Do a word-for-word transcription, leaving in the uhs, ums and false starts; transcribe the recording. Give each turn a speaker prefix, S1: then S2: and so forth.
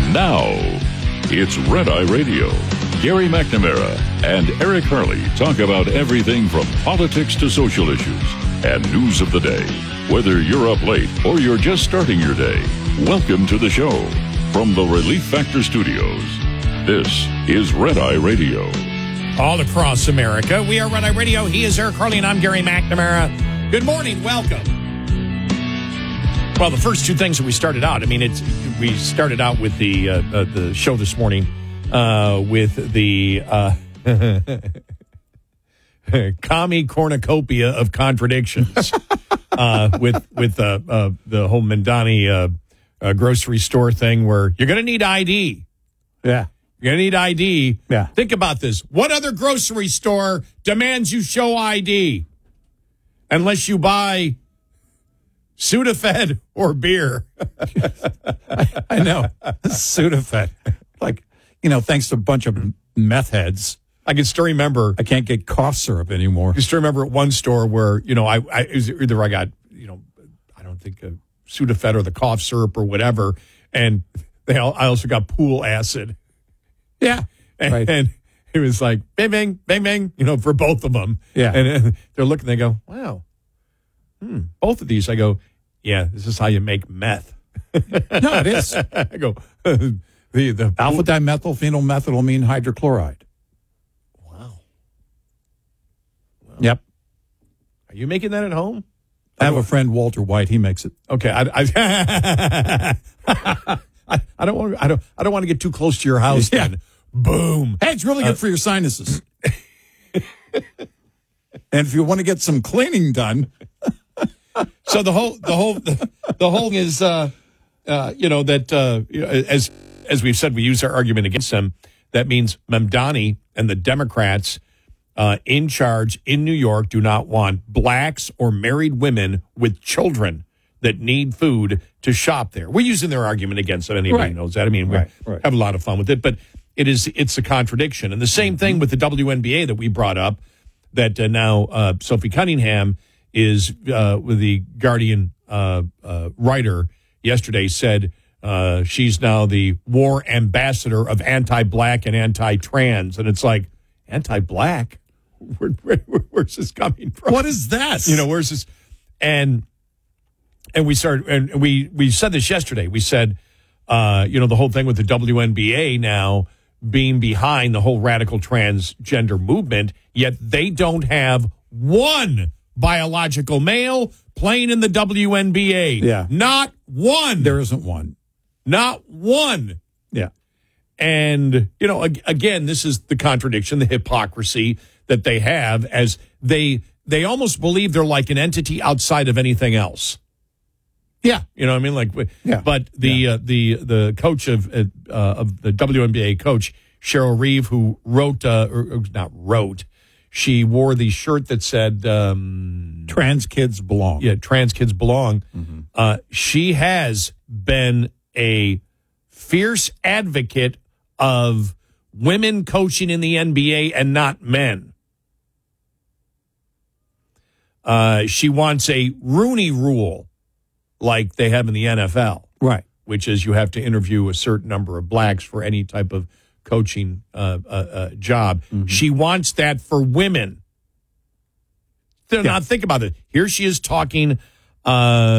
S1: Now, it's Red Eye Radio. Gary McNamara and Eric Harley talk about everything from politics to social issues and news of the day. Whether you're up late or you're just starting your day, welcome to the show. From the Relief Factor Studios, this is Red Eye Radio.
S2: All across America, we are Red Eye Radio. He is Eric Harley, and I'm Gary McNamara. Good morning. Welcome. Well, the first two things that we started out, I mean, it's we started out with the uh, uh, the show this morning uh, with the uh, commie cornucopia of contradictions uh, with with uh, uh, the whole Mandani uh, uh, grocery store thing where you're going to need I D.
S3: Yeah.
S2: You're going to need I D.
S3: Yeah.
S2: Think about this. What other grocery store demands you show I D? Unless you buy Sudafed or beer.
S3: I, I know. Sudafed. Like, you know, thanks to a bunch of meth heads,
S2: I can still remember.
S3: I can't get cough syrup anymore.
S2: I can still remember at one store where, you know, I, I it was either I got, you know, I don't think a Sudafed or the cough syrup or whatever. And they all, I also got pool acid.
S3: Yeah.
S2: And,
S3: right.
S2: and it was like, bang, bang, bang, bang, you know, for both of them.
S3: Yeah.
S2: And, and they're looking, they go, wow, hmm, both of these. I go, yeah, this is how you make meth.
S3: No, it is.
S2: I go, the, the
S3: alpha dimethylphenylmethylamine hydrochloride.
S2: Wow. wow.
S3: Yep.
S2: Are you making that at home?
S3: I have a friend, Walter White. He makes it.
S2: Okay. I, I, I, I don't want. I don't. I don't want to get too close to your house.
S3: Yeah.
S2: Then, boom.
S3: Hey, it's really good uh, for your sinuses. And if you want to get some cleaning done.
S2: So the whole, the whole, the, the whole is, uh, uh, you know, that uh, you know, as as we've said, we use our argument against them. That means Mamdani and the Democrats uh, in charge in New York do not want blacks or married women with children that need food to shop there. We're using their argument against them. Anybody
S3: right.
S2: knows that. I mean, we
S3: right, right.
S2: have a lot of fun with it, but it is it's a contradiction. And the same thing with the W N B A that we brought up. That uh, now uh, Sophie Cunningham is uh, with the Guardian uh, uh, writer yesterday said uh, she's now the war ambassador of anti-black and anti-trans. And it's like, anti-black? Where, where, where's this coming from?
S3: What is that?
S2: You know, where's this? And and we started, and we, we said this yesterday. We said, uh, you know, the whole thing with the W N B A now being behind the whole radical transgender movement, yet they don't have one biological male playing in the W N B A.
S3: Yeah.
S2: Not one.
S3: There isn't one.
S2: Not one.
S3: Yeah.
S2: And, you know, again, this is the contradiction, the hypocrisy that they have as they they almost believe they're like an entity outside of anything else.
S3: Yeah.
S2: You know what I mean? Like,
S3: yeah.
S2: But the
S3: yeah.
S2: uh, the the coach of uh, of the W N B A coach, Cheryl Reeve, who wrote, uh, or, or not wrote, she wore the shirt that said um,
S3: "Trans kids belong."
S2: Yeah, trans kids belong.
S3: Mm-hmm.
S2: Uh, she has been a fierce advocate of women coaching in the N B A and not men. Uh, she wants a Rooney Rule like they have in the N F L.
S3: Right.
S2: Which is you have to interview a certain number of blacks for any type of coaching uh, uh, uh, job. Mm-hmm. She wants that for women. They're
S3: yeah.
S2: not think about it. Here she is talking uh